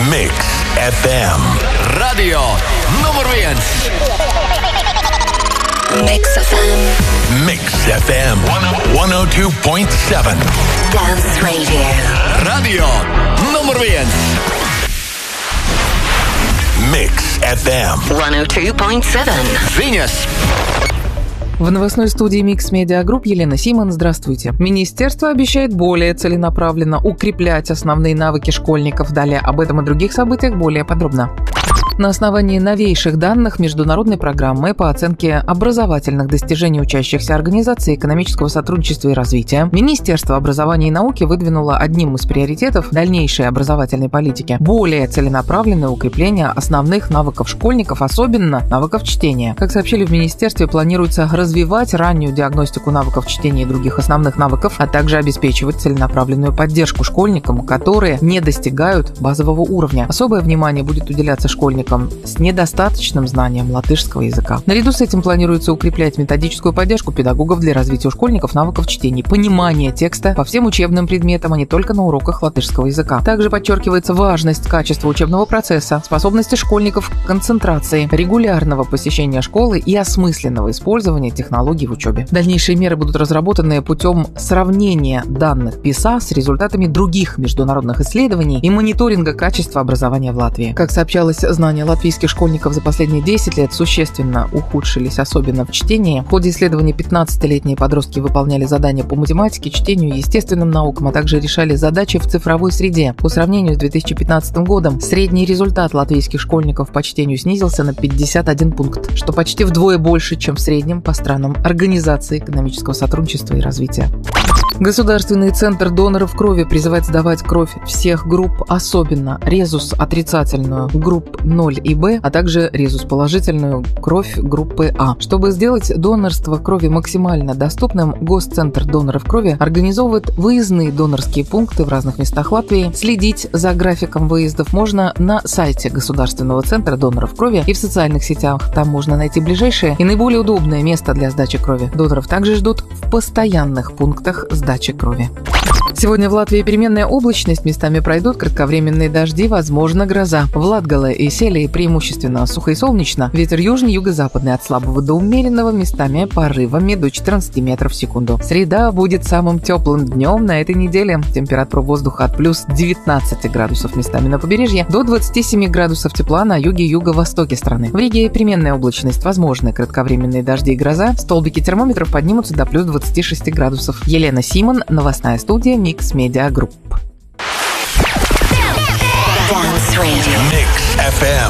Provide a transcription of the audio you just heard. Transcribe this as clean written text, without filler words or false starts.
Mix FM. Radio nummer 1. Mix FM. Mix FM 102.7. Dance Radio. Radio nummer 1. Mix FM 102.7. Venus. В новостной студии Mix Media Group Елена Симон. Здравствуйте. Министерство обещает более целенаправленно укреплять основные навыки школьников. Далее об этом и других событиях более подробно. На основании новейших данных международной программы по оценке образовательных достижений учащихся Организации экономического сотрудничества и развития, Министерство образования и науки выдвинуло одним из приоритетов дальнейшей образовательной политики более целенаправленное укрепление основных навыков школьников, особенно навыков чтения. Как сообщили в Министерстве, планируется развивать раннюю диагностику навыков чтения и других основных навыков, а также обеспечивать целенаправленную поддержку школьникам, которые не достигают базового уровня. Особое внимание будет уделяться школьникам с недостаточным знанием латышского языка. Наряду с этим планируется укреплять методическую поддержку педагогов для развития у школьников навыков чтения, понимания текста по всем учебным предметам, а не только на уроках латышского языка. Также подчеркивается важность качества учебного процесса, способности школьников к концентрации, регулярного посещения школы и осмысленного использования технологий в учебе. Дальнейшие меры будут разработаны путем сравнения данных ПИСА с результатами других международных исследований и мониторинга качества образования в Латвии. Как сообщалось, знания латвийских школьников за последние 10 лет существенно ухудшились, особенно в чтении. В ходе исследований 15-летние подростки выполняли задания по математике, чтению, естественным наукам, а также решали задачи в цифровой среде. По сравнению с 2015 годом средний результат латвийских школьников по чтению снизился на 51 пункт, что почти вдвое больше, чем в среднем по странам Организации экономического сотрудничества и развития. Государственный центр доноров крови призывает сдавать кровь всех групп, особенно резус отрицательную групп 0 и Б, а также резус положительную кровь группы А. Чтобы сделать донорство крови максимально доступным, Госцентр доноров крови организовывает выездные донорские пункты в разных местах Латвии. Следить за графиком выездов можно на сайте Государственного центра доноров крови и в социальных сетях. Там можно найти ближайшее и наиболее удобное место для сдачи крови. Доноров также ждут в постоянных пунктах сдачи крови. Сегодня в Латвии переменная облачность, местами пройдут кратковременные дожди, возможно гроза. В Латгале и Селии преимущественно сухо и солнечно. Ветер южный, юго-западный от слабого до умеренного, местами порывами до 14 метров в секунду. Среда будет самым теплым днем на этой неделе. Температура воздуха от плюс 19 градусов местами на побережье до 27 градусов тепла на юге и юго-востоке страны. В Риге переменная облачность, возможны кратковременные дожди и гроза. Столбики термометров поднимутся до плюс 26 градусов. Елена Симон, новостная студия Mix Media Group. Dance Radio. Mix FM.